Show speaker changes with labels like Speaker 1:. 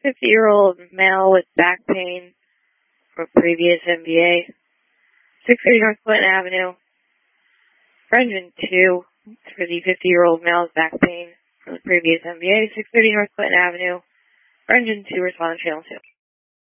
Speaker 1: 50-year-old male with back pain from previous MBA. 630 North Clinton Avenue. For engine 2, for the 50-year-old male with back pain from the previous MBA. 630 North Clinton Avenue. For engine 2, respond to channel 2.